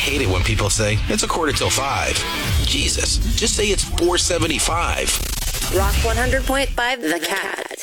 hate it when people say, it's a quarter till 5. Jesus, just say it's 4:75. Rock 100.5 The Cat.